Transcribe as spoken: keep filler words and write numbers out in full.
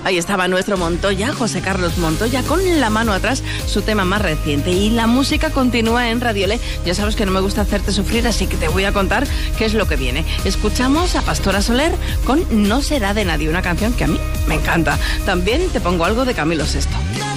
Ahí estaba nuestro Montoya, José Carlos Montoya, con La mano atrás, su tema más reciente. Y la música continúa en Radiolé. Ya sabes que no me gusta hacerte sufrir, así que te voy a contar qué es lo que viene. Escuchamos a Pastora Soler con No será de nadie, una canción que a mí me encanta. También te pongo algo de Camilo Sesto.